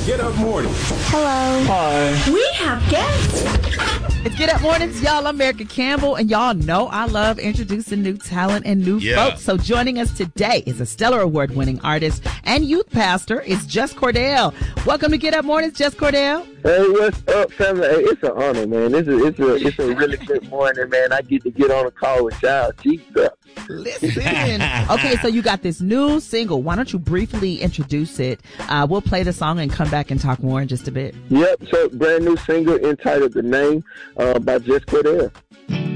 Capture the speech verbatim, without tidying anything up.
Get Up Morning. Hello. Hi. We have guests. It's Get Up Mornings, y'all. I'm Erica Campbell, and y'all know I love introducing new talent and new Yeah. folks. So joining us today is a Stellar Award-winning artist and youth pastor. It's Jess Cordell. Welcome to Get Up Mornings, Jess Cordell. Hey, what's up, family? Hey, it's an honor, man. It's a, it's a, it's a really good morning, man. I get to get on a call with y'all. Jesus. Listen. Okay, so you got this new single. Why don't you briefly introduce it? Uh, we'll play the song and come back and talk more in just a bit. Yep, so brand new single entitled The Name uh, by Jess Cordell.